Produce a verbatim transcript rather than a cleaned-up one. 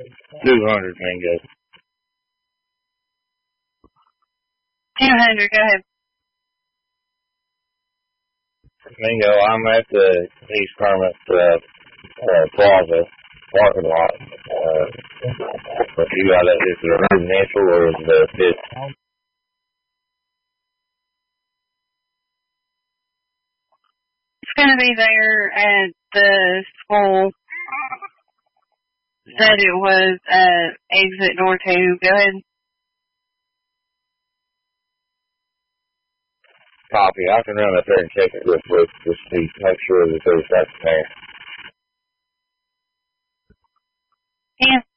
two hundred, Mingo. two hundred, go ahead. Mingo, I'm at the East Kermit uh, uh, Plaza parking lot. Uh, but you got it, is it a residential or is it a business? It's going to be there at the school that it was uh, exit door two. Go ahead. Copy. I can run up there and check it real quick just to make sure that there's nothing there. Yeah.